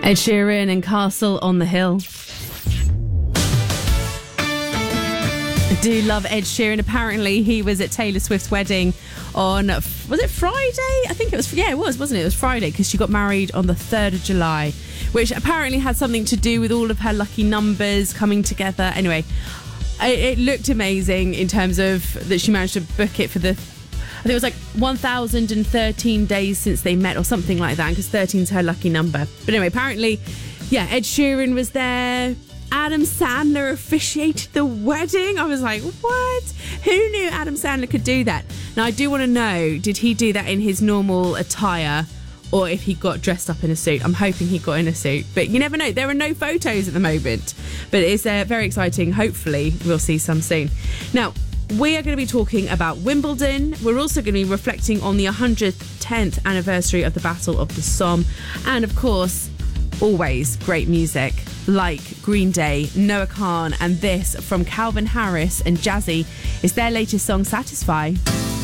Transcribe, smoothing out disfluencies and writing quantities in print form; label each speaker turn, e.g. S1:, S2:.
S1: Ed Sheeran and Castle on the Hill. I do love Ed Sheeran. Apparently he was at Taylor Swift's wedding on, was it Friday? I think it was, yeah, it was, wasn't it? It was Friday, because she got married on the 3rd of July, which apparently had something to do with all of her lucky numbers coming together. Anyway, it looked amazing in terms of that she managed to book it for the, I think it was like 1,013 days since they met or something like that, because 13 is her lucky number. But anyway, apparently, yeah, Ed Sheeran was there. Adam Sandler officiated the wedding. I was like, what? Who knew Adam Sandler could do that? Now, I do want to know, did he do that in his normal attire or if he got dressed up in a suit? I'm hoping he got in a suit, but you never know. There are no photos at the moment, but it's very exciting. Hopefully, we'll see some soon. Now, we are going to be talking about Wimbledon. We're also going to be reflecting on the 110th anniversary of the Battle of the Somme. And of course, always great music like Green Day, Noah Kahan, and this from Calvin Harris and Jazzy is their latest song, Satisfy.